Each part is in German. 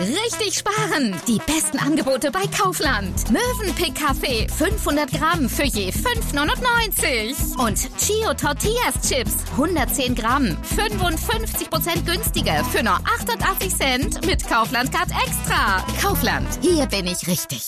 Richtig sparen! Die besten Angebote bei Kaufland. Mövenpick Kaffee 500 Gramm für je 5,99. Und Chio Tortillas Chips 110 Gramm 55% günstiger für nur 88 Cent mit Kaufland Card Extra. Kaufland, hier bin ich richtig.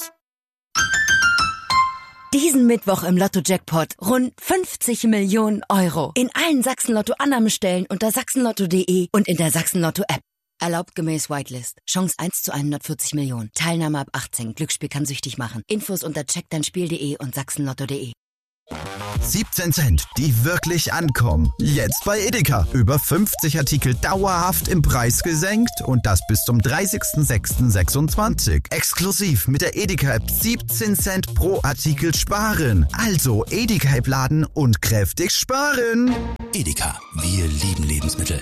Diesen Mittwoch im Lotto-Jackpot rund 50 Millionen Euro. In allen Sachsen-Lotto-Annahmestellen unter sachsenlotto.de und in der Sachsen-Lotto-App. Erlaubt gemäß Whitelist. Chance 1 zu 140 Millionen. Teilnahme ab 18. Glücksspiel kann süchtig machen. Infos unter checkdeinspiel.de und sachsenlotto.de. 17 Cent, die wirklich ankommen. Jetzt bei Edeka. Über 50 Artikel dauerhaft im Preis gesenkt und das bis zum 30.06.26. Exklusiv mit der Edeka-App 17 Cent pro Artikel sparen. Also Edeka-App laden und kräftig sparen. Edeka, wir lieben Lebensmittel.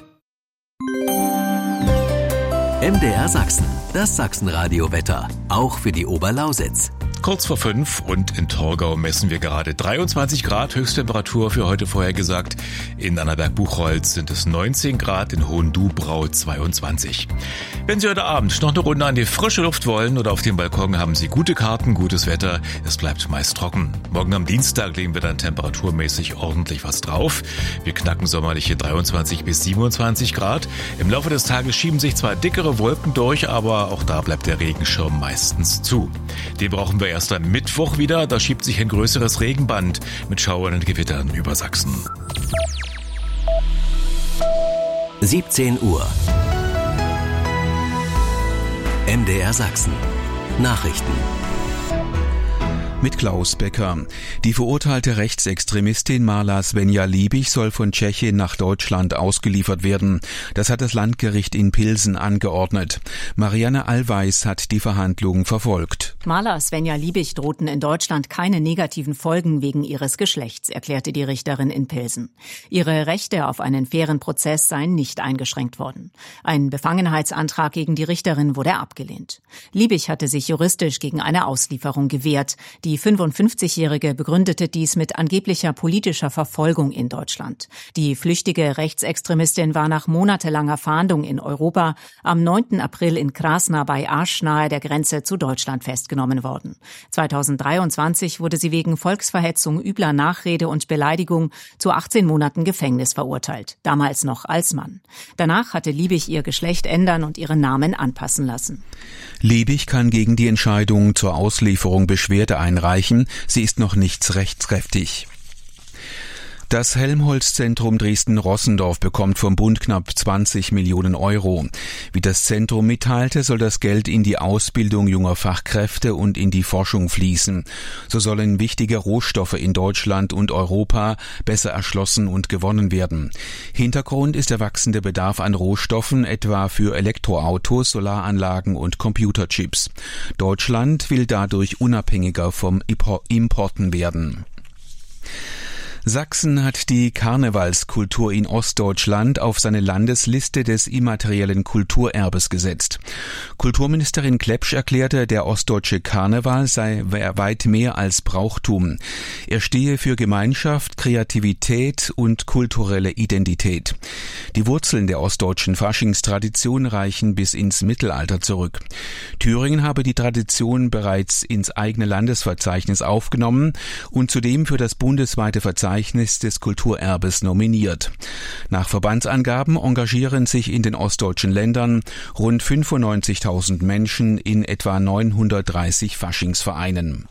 MDR Sachsen, das Sachsenradio-Wetter, auch für die Oberlausitz. Kurz vor 5 und in Torgau messen wir gerade 23 Grad Höchsttemperatur für heute vorhergesagt. In Annaberg-Buchholz sind es 19 Grad, in Hohendubrau 22. Wenn Sie heute Abend noch eine Runde an die frische Luft wollen oder auf dem Balkon, haben Sie gute Karten, gutes Wetter. Es bleibt meist trocken. Morgen am Dienstag legen wir dann temperaturmäßig ordentlich was drauf. Wir knacken sommerliche 23 bis 27 Grad. Im Laufe des Tages schieben sich zwar dickere Wolken durch, aber auch da bleibt der Regenschirm meistens zu. Den brauchen wir erst am Mittwoch wieder, da schiebt sich ein größeres Regenband mit Schauern und Gewittern über Sachsen. 17 Uhr. MDR Sachsen. Nachrichten. Mit Klaus Becker. Die verurteilte Rechtsextremistin Marla Svenja Liebig soll von Tschechien nach Deutschland ausgeliefert werden. Das hat das Landgericht in Pilsen angeordnet. Marianne Allweis hat die Verhandlungen verfolgt. Marla Svenja Liebig drohten in Deutschland keine negativen Folgen wegen ihres Geschlechts, erklärte die Richterin in Pilsen. Ihre Rechte auf einen fairen Prozess seien nicht eingeschränkt worden. Ein Befangenheitsantrag gegen die Richterin wurde abgelehnt. Liebig hatte sich juristisch gegen eine Auslieferung gewehrt. Die 55-Jährige begründete dies mit angeblicher politischer Verfolgung in Deutschland. Die flüchtige Rechtsextremistin war nach monatelanger Fahndung in Europa am 9. April in Krasna bei Asch nahe der Grenze zu Deutschland festgenommen worden. 2023 wurde sie wegen Volksverhetzung, übler Nachrede und Beleidigung zu 18 Monaten Gefängnis verurteilt, damals noch als Mann. Danach hatte Liebig ihr Geschlecht ändern und ihren Namen anpassen lassen. Liebig kann gegen die Entscheidung zur Auslieferung Beschwerde einreichen. Sie ist noch nicht rechtskräftig. Das Helmholtz-Zentrum Dresden-Rossendorf bekommt vom Bund knapp 20 Millionen Euro. Wie das Zentrum mitteilte, soll das Geld in die Ausbildung junger Fachkräfte und in die Forschung fließen. So sollen wichtige Rohstoffe in Deutschland und Europa besser erschlossen und gewonnen werden. Hintergrund ist der wachsende Bedarf an Rohstoffen, etwa für Elektroautos, Solaranlagen und Computerchips. Deutschland will dadurch unabhängiger vom Importen werden. Sachsen hat die Karnevalskultur in Ostdeutschland auf seine Landesliste des immateriellen Kulturerbes gesetzt. Kulturministerin Klepsch erklärte, der ostdeutsche Karneval sei weit mehr als Brauchtum. Er stehe für Gemeinschaft, Kreativität und kulturelle Identität. Die Wurzeln der ostdeutschen Faschingstradition reichen bis ins Mittelalter zurück. Thüringen habe die Tradition bereits ins eigene Landesverzeichnis aufgenommen und zudem für das bundesweite Verzeichnis des Kulturerbes nominiert. Nach Verbandsangaben engagieren sich in den ostdeutschen Ländern rund 95.000 Menschen in etwa 930 Faschingsvereinen.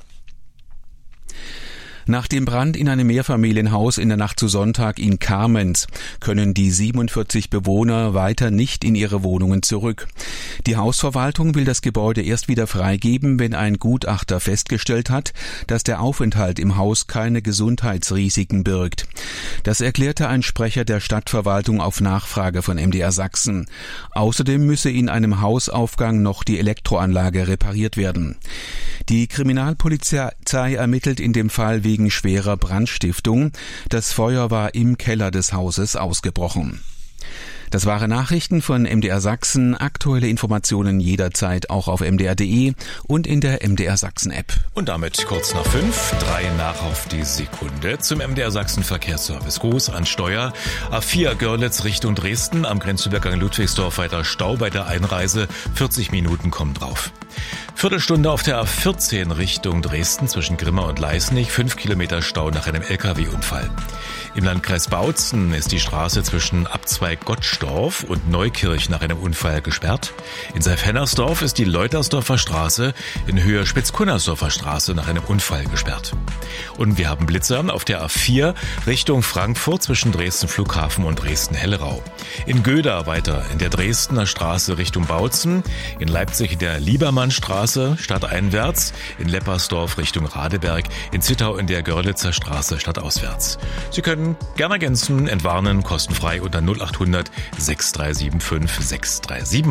Nach dem Brand in einem Mehrfamilienhaus in der Nacht zu Sonntag in Kamenz können die 47 Bewohner weiter nicht in ihre Wohnungen zurück. Die Hausverwaltung will das Gebäude erst wieder freigeben, wenn ein Gutachter festgestellt hat, dass der Aufenthalt im Haus keine Gesundheitsrisiken birgt. Das erklärte ein Sprecher der Stadtverwaltung auf Nachfrage von MDR Sachsen. Außerdem müsse in einem Hausaufgang noch die Elektroanlage repariert werden. Die Kriminalpolizei ermittelt in dem Fall wegen schwerer Brandstiftung. Das Feuer war im Keller des Hauses ausgebrochen. Das waren Nachrichten von MDR Sachsen. Aktuelle Informationen jederzeit auch auf mdr.de und in der MDR Sachsen App. Und damit kurz nach 5, 3 nach auf die Sekunde zum MDR Sachsen Verkehrsservice. Groß an Steuer. A4 Görlitz Richtung Dresden. Am Grenzübergang Ludwigsdorf weiter Stau bei der Einreise. 40 Minuten kommen drauf. Viertelstunde auf der A14 Richtung Dresden zwischen Grimma und Leisnig. 5 Kilometer Stau nach einem LKW-Unfall. Im Landkreis Bautzen ist die Straße zwischen Abzweig Gottsdorf und Neukirch nach einem Unfall gesperrt. In Seif-Hennersdorf ist die Leutersdorfer Straße in Höhe Spitzkunnersdorfer Straße nach einem Unfall gesperrt. Und wir haben Blitzer auf der A4 Richtung Frankfurt zwischen Dresden Flughafen und Dresden-Hellerau. In Göda weiter in der Dresdner Straße Richtung Bautzen. In Leipzig in der Liebermannstraße stadteinwärts. In Leppersdorf Richtung Radeberg. In Zittau in der Görlitzer Straße stadtauswärts. Sie können gerne ergänzen, entwarnen, kostenfrei unter 0800 6375 637.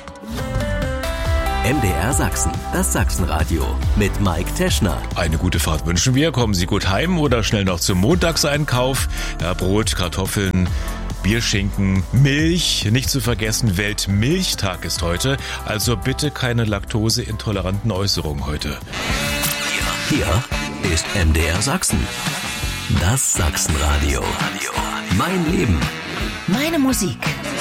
MDR Sachsen, das Sachsenradio mit Mike Teschner. Eine gute Fahrt wünschen wir. Kommen Sie gut heim oder schnell noch zum Montagseinkauf. Ja, Brot, Kartoffeln, Bierschinken, Milch. Nicht zu vergessen, Weltmilchtag ist heute. Also bitte keine laktoseintoleranten Äußerungen heute. Hier ist MDR Sachsen. Das Sachsenradio. Mein Leben. Meine Musik.